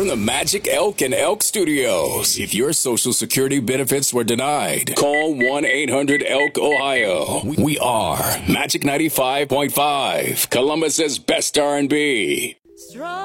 from the Magic Elk and Elk Studios. If your Social Security benefits were denied, call 1-800-ELK-OHIO. We are Magic 95.5, Columbus's best R&B.